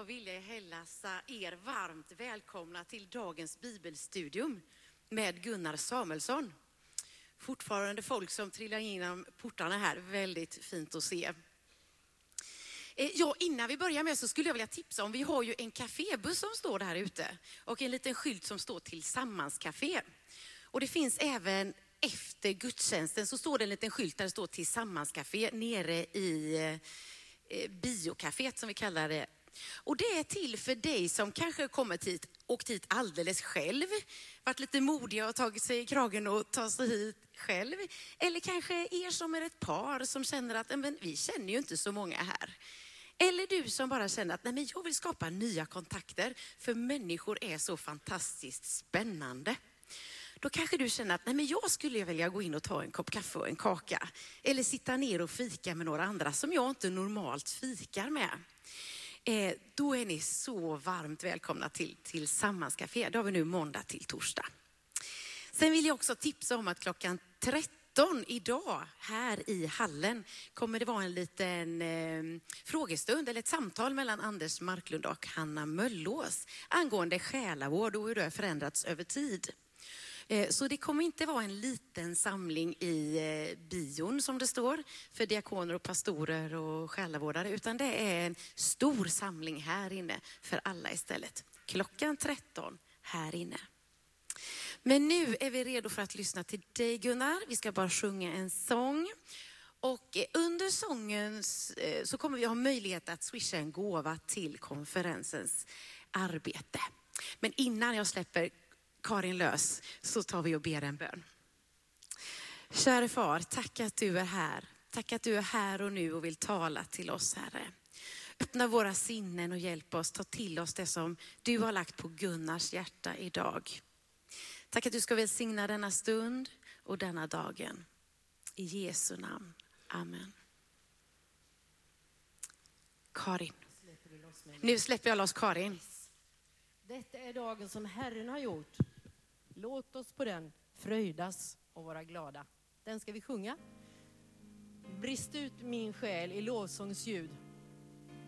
vill jag hälsa er varmt välkomna till dagens bibelstudium med Gunnar Samuelsson. Fortfarande folk som trillar genom portarna här, väldigt fint att se. Ja, innan vi börjar med så skulle jag vilja tipsa om, vi har ju en kafébuss som står där ute och en liten skylt som står Tillsammanskafé. Och det finns även efter gudstjänsten så står det en liten skylt där det står Tillsammanskafé nere i biokaféet som vi kallar det. Och det är till för dig som kanske kommit hit, åkt hit alldeles själv, varit lite modiga och tagit sig i kragen och tagit sig hit själv. Eller kanske er som är ett par som känner att men vi känner ju inte så många här. Eller du som bara känner att nej, men jag vill skapa nya kontakter för människor är så fantastiskt spännande. Då kanske du känner att nej, men jag skulle vilja gå in och ta en kopp kaffe och en kaka. Eller sitta ner och fika med några andra som jag inte normalt fikar med. Då är ni så varmt välkomna till Tillsammanskafé. Då har vi nu måndag till torsdag. Sen vill jag också tipsa om att klockan 13 idag här i hallen kommer det vara en liten frågestund eller ett samtal mellan Anders Marklund och Hanna Möllås angående själavård och hur det har förändrats över tid. Så det kommer inte vara en liten samling i bion som det står för diakoner och pastorer och själavårdare, utan det är en stor samling här inne för alla istället. Klockan 13 här inne. Men nu är vi redo för att lyssna till dig Gunnar. Vi ska bara sjunga en sång. Och under sången så kommer vi ha möjlighet att swisha en gåva till konferensens arbete. Men innan jag släpper Karin lös så tar vi och ber en bön. Kära far, tack att du är här. Tack att du är här och nu och vill tala till oss, Herre. Öppna våra sinnen och hjälp oss ta till oss det som du har lagt på Gunnars hjärta idag. Tack att du ska välsigna denna stund och denna dagen. I Jesu namn. Amen. Karin. Nu släpper jag loss Karin. Detta är dagen som Herren har gjort. Låt oss på den fröjdas och vara glada. Den ska vi sjunga. Brist ut min själ i lovsångsljud.